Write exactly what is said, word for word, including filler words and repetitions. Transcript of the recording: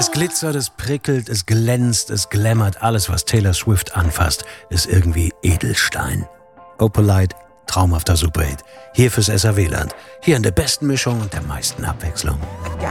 Es glitzert, es prickelt, es glänzt, es glammert. Alles, was Taylor Swift anfasst, ist irgendwie Edelstein. Opalite, traumhafter Superhit. Hier fürs S R W-Land. Hier in der besten Mischung und der meisten Abwechslung. Got